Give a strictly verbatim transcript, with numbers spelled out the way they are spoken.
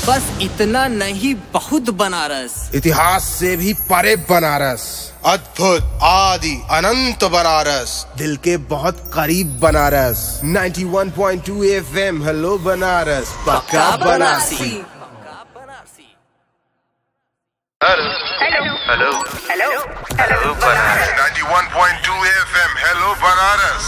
बस इतना नहीं, बहुत बनारस। इतिहास से भी परे बनारस, अद्भुत आदि अनंत बनारस, दिल के बहुत करीब बनारस। इक्यानवे पॉइंट दो एफएम, हेलो बनारस, पक्का Banarasi. Hello hello hello hello hello Banaras. इक्यानवे पॉइंट दो एफएम, हेलो बनारस।